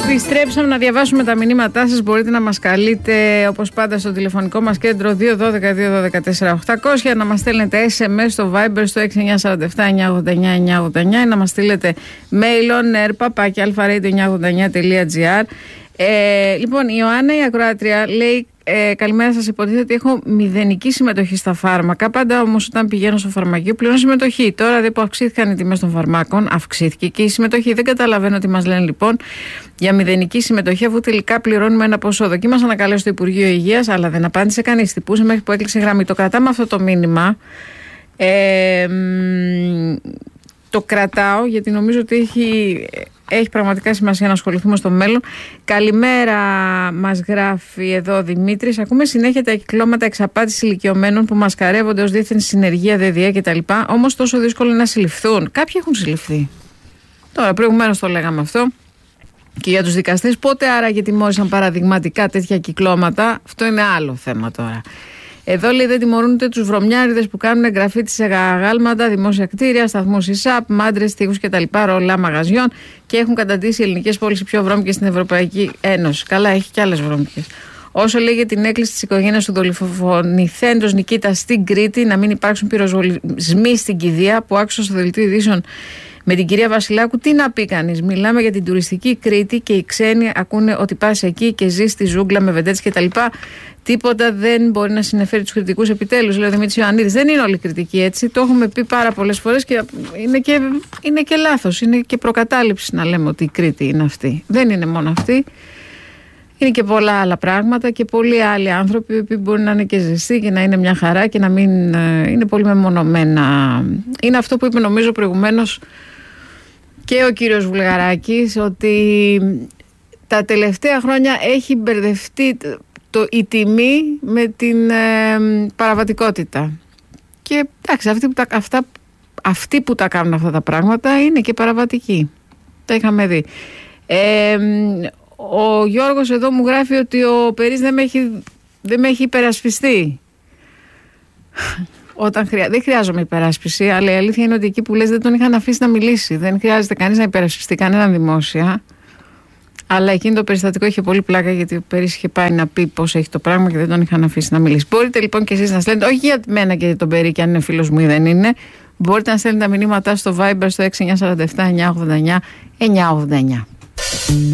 Επιστρέψαμε να διαβάσουμε τα μηνύματά σας. Μπορείτε να μας καλείτε όπως πάντα στο τηλεφωνικό μας κέντρο 212-212-4800, να μας στέλνετε SMS στο Viber στο 6947-989-989 ή να μας στείλετε mail on.air@alpharadio989.gr. Λοιπόν, η Ιωάννα η ακροάτρια λέει: καλημέρα σας, υποτίθεται ότι έχω μηδενική συμμετοχή στα φάρμακα. Πάντα όμως όταν πηγαίνω στο φαρμακείο πληρώνω συμμετοχή. Τώρα δεν που αυξήθηκαν οι τιμές των φαρμάκων, αυξήθηκε και η συμμετοχή. Δεν καταλαβαίνω τι μας λένε λοιπόν για μηδενική συμμετοχή, αφού τελικά πληρώνουμε ένα ποσό. Δοκίμασα να καλέσω το Υπουργείο Υγείας, αλλά δεν απάντησε κανείς. Τυπούσε μέχρι που έκλεισε γραμμή. Το κρατάμε αυτό το μήνυμα. Το κρατάω γιατί νομίζω ότι έχει πραγματικά σημασία να ασχοληθούμε στο μέλλον. Καλημέρα, μας γράφει εδώ ο Δημήτρης. Ακούμε συνέχεια τα κυκλώματα εξαπάτησης ηλικιωμένων που μασκαρεύονται ως δίθεν συνεργεία, ΔΔΕ κτλ. Όμως τόσο δύσκολο είναι να συλληφθούν. Κάποιοι έχουν συλληφθεί. Τώρα, προηγουμένως το λέγαμε αυτό. Και για τους δικαστές, πότε άραγε τιμώρησαν παραδειγματικά τέτοια κυκλώματα? Αυτό είναι άλλο θέμα τώρα. Εδώ λέει δεν τιμωρούν ούτε τους βρωμιάριδες που κάνουν εγγραφή σε αγάλματα, δημόσια κτίρια, σταθμούς ΙΣΑΠ, μάντρες, τείχους κτλ. Ρολά μαγαζιών και έχουν καταντήσει οι ελληνικές πόλεις πιο βρώμικες στην Ευρωπαϊκή Ένωση. Καλά, έχει και άλλες βρώμικες. Όσο λέει για την έκκληση της οικογένειας του δολοφονηθέντος Νικήτα στην Κρήτη να μην υπάρξουν πυροσβολισμοί στην κηδεία, που άκουσα στο δελτίο ειδήσεων με την κυρία Βασιλάκου, τι να πει κανείς? Μιλάμε για την τουριστική Κρήτη και οι ξένοι ακούνε ότι πας εκεί και ζεις στη ζούγκλα με βεντέτες κτλ. Τίποτα δεν μπορεί να συνεφέρει τους κριτικούς επιτέλους, λέει ο Δημήτρης Ιωαννίδης. Δεν είναι όλοι κριτικοί έτσι. Το έχουμε πει πάρα πολλές φορές και είναι και λάθος. Είναι και προκατάληψη να λέμε ότι η Κρήτη είναι αυτή. Δεν είναι μόνο αυτή. Είναι και πολλά άλλα πράγματα και πολλοί άλλοι άνθρωποι που μπορεί να είναι και ζεστοί και να είναι μια χαρά και να μην είναι πολύ μεμονωμένα. Είναι αυτό που είπε νομίζω προηγουμένως και ο κύριος Βουλγαράκης, ότι τα τελευταία χρόνια έχει μπερδευτεί η τιμή με την παραβατικότητα. Και εντάξει, αυτοί που τα κάνουν αυτά τα πράγματα είναι και παραβατικοί. Τα είχαμε δει. Ο Γιώργος εδώ μου γράφει ότι ο Περής δεν με έχει υπερασπιστεί. Δεν χρειάζομαι υπεράσπιση, αλλά η αλήθεια είναι ότι εκεί που λες δεν τον είχαν αφήσει να μιλήσει. Δεν χρειάζεται κανείς να υπερασπιστεί κανέναν δημόσια. Αλλά εκείνο το περιστατικό είχε πολύ πλάκα, γιατί ο Περής είχε πάει να πει πώς έχει το πράγμα και δεν τον είχαν αφήσει να μιλήσει. Μπορείτε λοιπόν και εσείς να στέλνετε, όχι για μένα και για τον Περή, και αν είναι φίλος μου ή δεν είναι, μπορείτε να στέλνετε τα μηνύματά στο Viber στο 6947 989 989.